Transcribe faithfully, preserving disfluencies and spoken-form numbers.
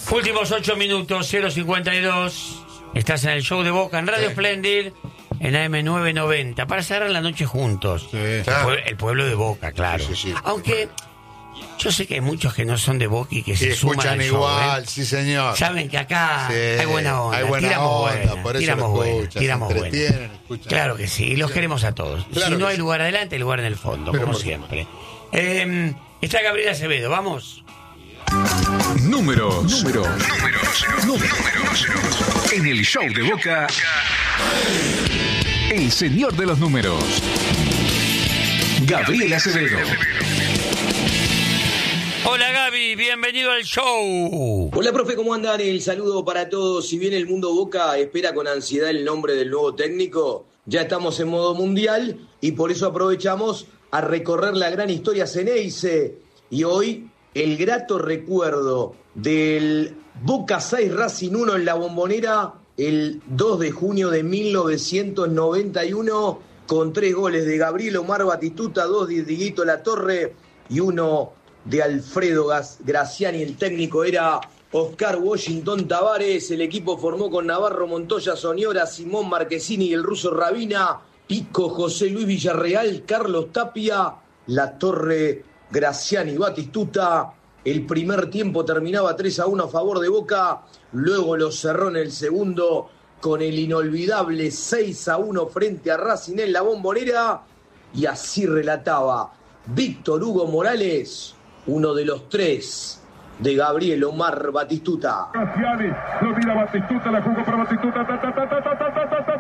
Últimos ocho minutos, cero cincuenta y dos. Estás en el show de Boca en Radio sí. Splendid, en A M novecientos noventa, para cerrar la noche juntos. Sí, el, pueblo, el pueblo de Boca, claro. Sí, sí, sí. Aunque yo sé que hay muchos que no son de Boca y que sí, se suman al show, igual, ¿eh? sí señor. Saben que acá sí, hay buena onda, hay buena tiramos onda, buena, por eso tiramos buena, tiramos buena. Claro que sí, los sí. queremos a todos. Claro si no hay sí. lugar adelante, hay lugar en el fondo, pero como siempre. Eh, está Gabriel Acevedo, vamos. Números, números, números, números. En el show de Boca, el señor de los números, Gabriel Acevedo. Hola Gaby, bienvenido al show. Hola profe, ¿cómo andan? El saludo para todos. Si bien el mundo Boca espera con ansiedad el nombre del nuevo técnico, ya estamos en modo mundial y por eso aprovechamos a recorrer la gran historia Ceneice. Y hoy el grato recuerdo del Boca seis Racing uno en la Bombonera el dos de junio de mil novecientos noventa y uno con tres goles de Gabriel Omar Batistuta, dos de Dieguito Latorre y uno de Alfredo Graciani. El técnico era Oscar Washington Tavares. El equipo formó con Navarro, Montoya, Soñora, Simón Marquesini y el ruso Rabina, Pico, José Luis Villarreal, Carlos Tapia, Latorre, Graciani, Batistuta. El primer tiempo terminaba tres a uno a favor de Boca, luego lo cerró en el segundo con el inolvidable seis a uno frente a Racing en la Bombonera, y así relataba Víctor Hugo Morales, uno de los tres de Gabriel Omar Batistuta. Graciani, lo mira Batistuta, la jugó para Batistuta, ta, ta, ta, ta, ta, ta, ta, ta.